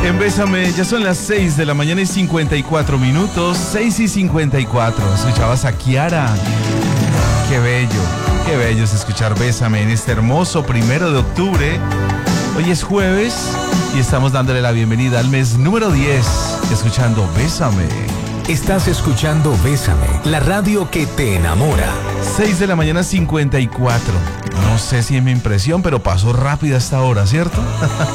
En Bésame, ya son las 6 de la mañana y 54 minutos, 6 y 54. Escuchabas a Kiara. Qué bello es escuchar Bésame en este hermoso 1 de octubre. Hoy es jueves y estamos dándole la bienvenida al mes número 10, escuchando Bésame. Estás escuchando Bésame, la radio que te enamora. 6 de la mañana 54. No sé si es mi impresión, pero pasó rápida esta hora, ¿cierto?